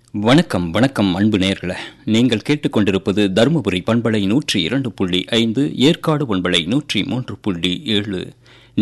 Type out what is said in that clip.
வணக்கம் வணக்கம் அன்பு நேயர்களே, நீங்கள் கேட்டுக்கொண்டிருப்பது தருமபுரி பண்பலை 102.5, ஏற்காடு பண்பலை 103.7